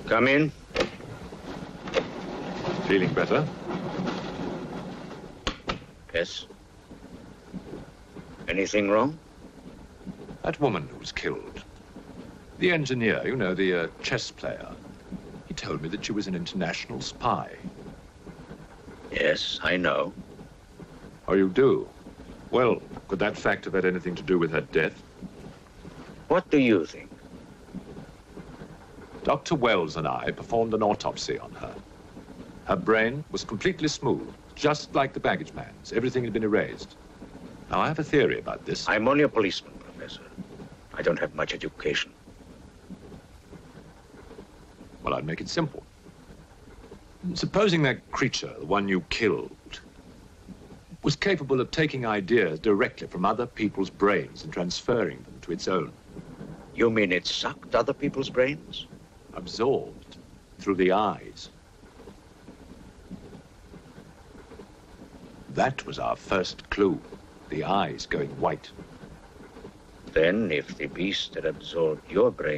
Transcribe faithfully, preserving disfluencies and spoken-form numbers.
Come in. Feeling better? Yes. Anything wrong? That woman who was killed. The engineer, you know, the uh, chess player. He told me that she was an international spy. Yes, I know. Oh, you do? Well, could that fact have had anything to do with her death? What do you think? Doctor Wells and I performed an autopsy on her. Her brain was completely smooth, just like the baggage man's. Everything had been erased. Now, I have a theory about this. I'm only a policeman, Professor. I don't have much education. Well, I'd make it simple. Supposing that creature, the one you killed, was capable of taking ideas directly from other people's brains and transferring them to its own. You mean it sucked other people's brains? Absorbed through the eyes. That was our first clue, the eyes going white. Then, if the beast had absorbed your brain,